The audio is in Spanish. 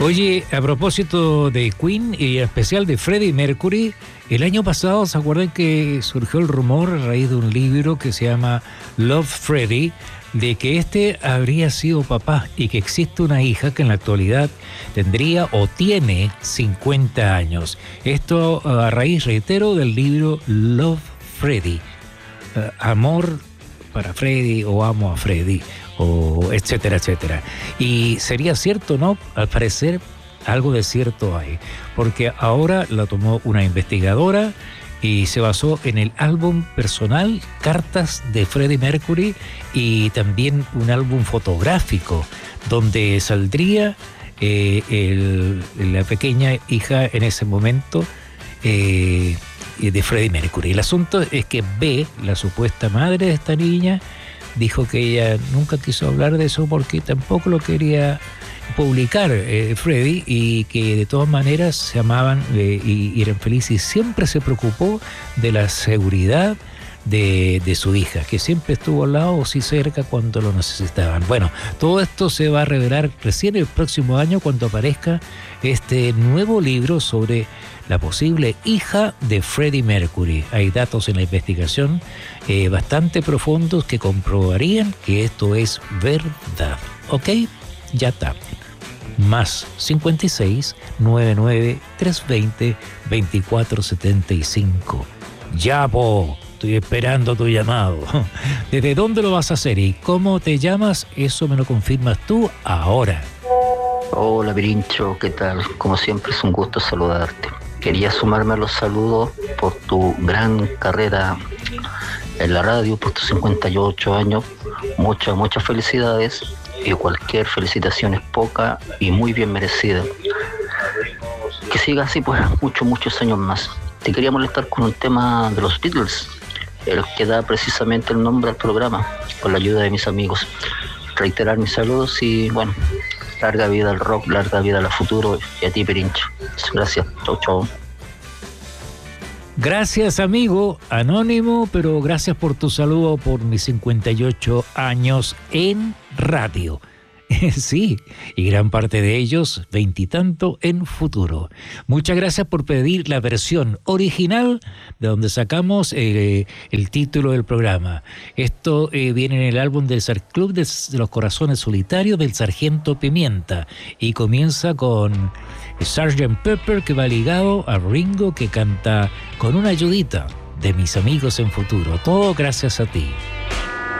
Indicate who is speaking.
Speaker 1: Oye, a propósito de Queen y en especial de Freddie Mercury, el año pasado, ¿se acuerdan que surgió el rumor a raíz de un libro que se llama Love, Freddie, de que este habría sido papá y que existe una hija que en la actualidad tendría o tiene 50 años? Esto a raíz, reitero, del libro Love, Freddie. Amor para Freddie o amo a Freddie, o etcétera, etcétera. Y sería cierto, ¿no? Al parecer algo de cierto hay, porque ahora la tomó una investigadora y se basó en el álbum personal Cartas de Freddie Mercury y también un álbum fotográfico donde saldría la pequeña hija en ese momento de Freddie Mercury. El asunto es que B, la supuesta madre de esta niña, dijo que ella nunca quiso hablar de eso porque tampoco lo quería publicar Freddie, y que de todas maneras se amaban y eran felices, y siempre se preocupó de la seguridad de su hija, que siempre estuvo al lado o sí cerca cuando lo necesitaban. Bueno, todo esto se va a revelar recién el próximo año cuando aparezca este nuevo libro sobre la posible hija de Freddie Mercury. Hay datos en la investigación bastante profundos que comprobarían que esto es verdad. ¿Ok? Ya está. Más 56 99 320 2475. Ya, po. Estoy esperando tu llamado. ¿Desde dónde lo vas a hacer y cómo te llamas? Eso me lo confirmas tú ahora.
Speaker 2: Hola, Pirincho, ¿qué tal? Como siempre es un gusto saludarte. Quería sumarme a los saludos por tu gran carrera en la radio, por tus 58 años. Muchas felicidades, y cualquier felicitación es poca y muy bien merecida. Que siga así pues muchos años más. Te quería molestar con un tema de los Beatles, el que da precisamente el nombre al programa, con la ayuda de mis amigos. Reiterar mis saludos y bueno, larga vida al rock, larga vida al futuro, y a ti, Pirincho. Gracias, chau.
Speaker 1: Gracias, amigo anónimo, pero gracias por tu saludo por mis 58 años en radio. Sí, y gran parte de ellos, 20 y tanto en futuro. Muchas gracias por pedir la versión original de donde sacamos el título del programa. Esto viene en el álbum del Club de los Corazones Solitarios del Sargento Pimienta y comienza con Sgt. Pepper, que va ligado a Ringo, que canta con una ayudita de mis amigos en futuro. Todo gracias a ti.